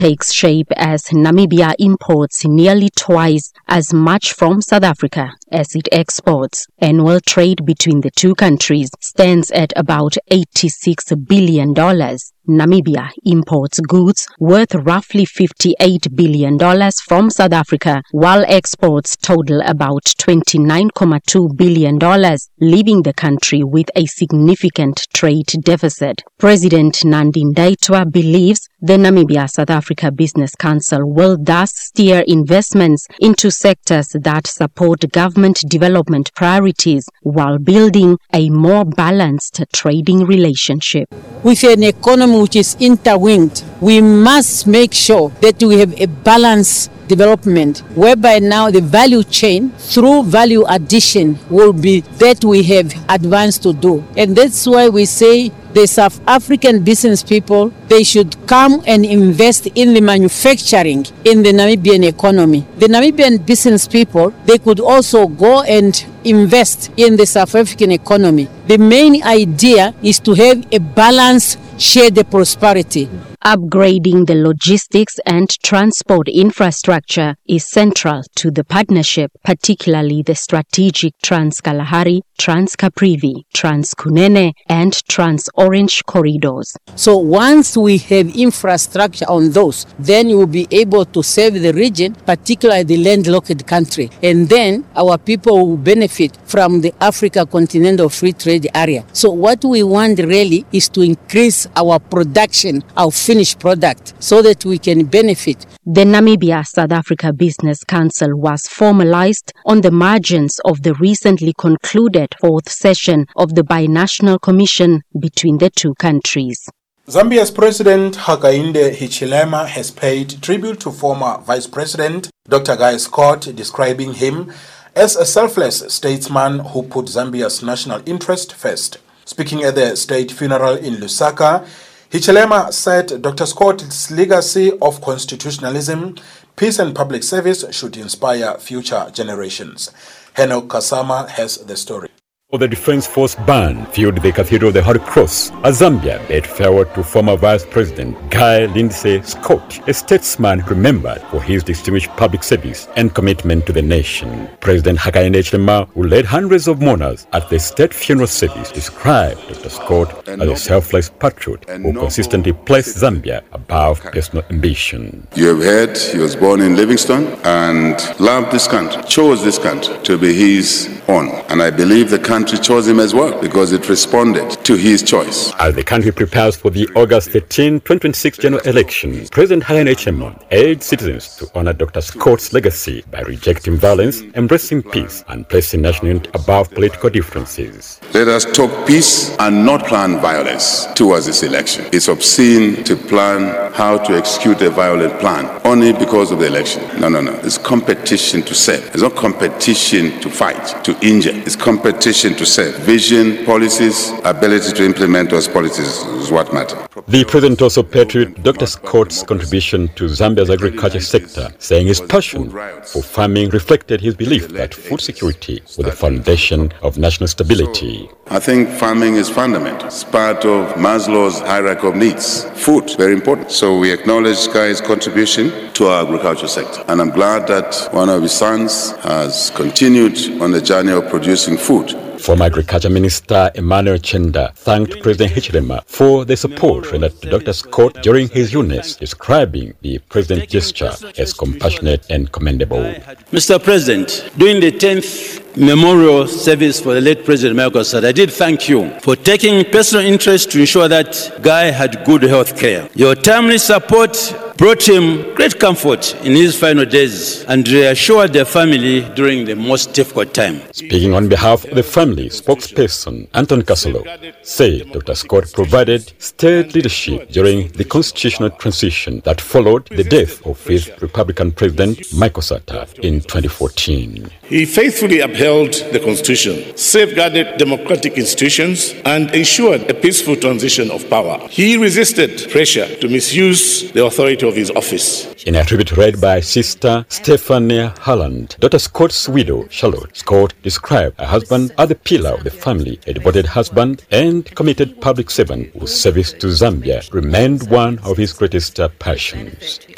takes shape as Namibia imports nearly twice as much from South Africa as it exports. Annual trade between the two countries stands at about $86 billion. Namibia imports goods worth roughly $58 billion from South Africa, while exports total about $29.2 billion, leaving the country with a significant trade deficit. President Nandi Ndaitwah believes the Namibia-South Africa Business Council will thus steer investments into sectors that support government development priorities while building a more balanced trading relationship. With an economy which is interlinked, we must make sure that we have a balanced development, whereby now the value chain through value addition will be that we have advanced to do. And that's why we say the South African business people, they should come and invest in the manufacturing in the Namibian economy. The Namibian business people, they could also go and invest in the South African economy. The main idea is to have a balance, share the prosperity. Upgrading the logistics and transport infrastructure is central to the partnership, particularly the strategic Trans-Kalahari, Trans-Caprivi, Trans-Kunene and Trans-Orange corridors. So once we have infrastructure on those, then we will be able to serve the region, particularly the landlocked country. And then our people will benefit from the Africa Continental Free Trade Area. So what we want really is to increase our production, our finished product, so that we can benefit. The Namibia-South Africa Business Council was formalized on the margins of the recently concluded fourth session of the Binational Commission between the two countries. Zambia's President Hakainde Hichilema has paid tribute to former Vice President Dr. Guy Scott, describing him as a selfless statesman who put Zambia's national interest first. Speaking at the state funeral in Lusaka, Hichilema said Dr. Scott's legacy of constitutionalism, peace and public service should inspire future generations. Henok Kasama has the story. The Defense Force Band filled the Cathedral of the Holy Cross as Zambia bade farewell to former Vice President Guy Lindsay Scott, a statesman remembered for his distinguished public service and commitment to the nation. President Hakainde Hichilema, who led hundreds of mourners at the state funeral service, described Dr. Scott as a selfless patriot who consistently placed Zambia above personal ambition. You have heard he was born in Livingstone and loved this country, chose this country to be his own. And I believe the country chose him as well because it responded to his choice. As the country prepares for the August 13, 2026 general election, President Hakainde Hichilema urged citizens to honor Dr. Scott's legacy by rejecting violence, embracing peace, and placing national unity above political differences. Let us talk peace and not plan violence towards this election. It's obscene to plan how to execute a violent plan only because of the election. No. It's competition to serve. It's not competition to fight, to injure. It's competition to serve. Vision, policies, ability to implement those policies is what matters. The president also paid tribute to Dr. Scott's contribution to Zambia's agriculture sector, saying his passion for farming reflected his belief that food security was the foundation of national stability. I think farming is fundamental. It's part of Maslow's hierarchy of needs. Food, very important. So we acknowledge Guy's contribution to our agriculture sector. And I'm glad that one of his sons has continued on the journey of producing food. Former Agriculture Minister Emmanuel Chenda thanked President Hichilema for the support rendered to Dr. Scott during his illness, describing the president's gesture as compassionate and commendable. Mr. President, during the 10th memorial service for the late President Michael Sata, I did thank you for taking personal interest to ensure that Guy had good health care. Your timely support brought him great comfort in his final days and reassured their family during the most difficult time. Speaking on behalf of the family, spokesperson Anton Kasolo said Dr. Scott provided state leadership during the constitutional transition that followed the death of fifth Republican President Michael Sata in 2014. He faithfully upheld the Constitution, safeguarded democratic institutions, and ensured a peaceful transition of power. He resisted pressure to misuse the authority of his office. In a tribute read by Sister Stephanie Harland, Dr. Scott's widow, Charlotte Scott, described her husband as the pillar of the family, a devoted husband and committed public servant whose service to Zambia remained one of his greatest passions.